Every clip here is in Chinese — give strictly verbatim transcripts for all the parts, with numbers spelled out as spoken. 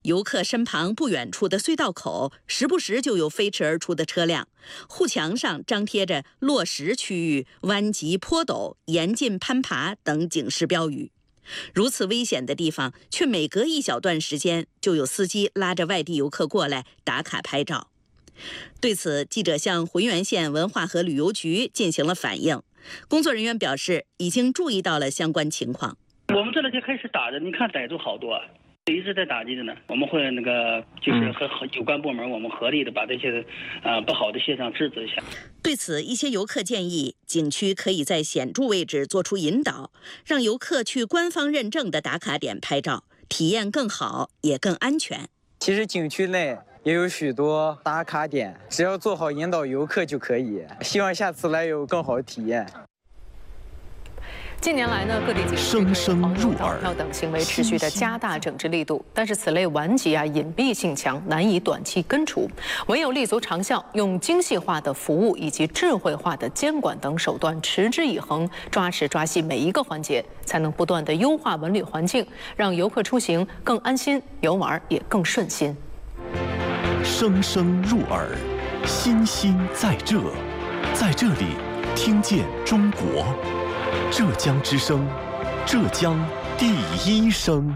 游客身旁不远处的隧道口，时不时就有飞驰而出的车辆。护墙上张贴着“落石区域弯急坡陡，严禁攀爬”等警示标语。如此危险的地方，却每隔一小段时间就有司机拉着外地游客过来打卡拍照。对此，记者向浑源县文化和旅游局进行了反映，工作人员表示已经注意到了相关情况。 我们这两天开始打着，你看歹徒好多。一直在打击着呢，我们会那个就是和有关部门，我们合力的把这些呃不好的现象制止一下。 对此，一些游客建议景区可以在显著位置做出引导，让游客去官方认证的打卡点拍照，体验更好也更安全。 其实景区内也有许多打卡点，只要做好引导游客就可以。希望下次来有更好的体验。 近年来呢，各地警区对黄牛盗票等行为持续的加大整治力度，但是此类顽疾啊隐蔽性强，难以短期根除。唯有立足长效，用精细化的服务以及智慧化的监管等手段持之以恒，抓实抓细每一个环节，才能不断的优化文旅环境，让游客出行更安心，游玩也更顺心。 声声入耳，心心在这，在这里听见中国。浙江之声，浙江第一声。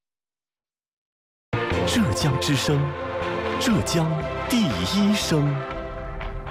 浙江之声，浙江第一声。